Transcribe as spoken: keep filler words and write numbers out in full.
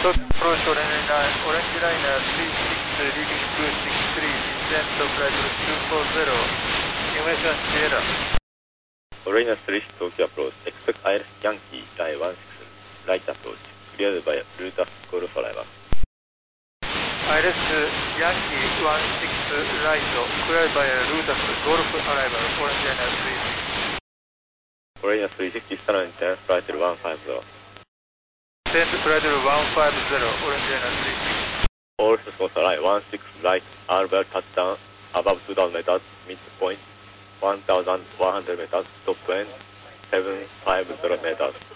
approach orange line, orange liner three six, leaving two six three, descent to flight two four zero, information Sierra. Orange three six Tokyo approach, expect Iris Yankee, line one six, right approach, cleared by Ruta Golf arrival. Iris Yankee one six right, cleared by Ruta Golf arrival, orange liner three six. Orange three six, distant ten, flight one five zero. Descent to flight one five zero, orange liner three six. All sponsor line one six right, Albert touchdown, above two thousand meters, midpoint, one thousand one hundred meters, top wind, seven five zero meters.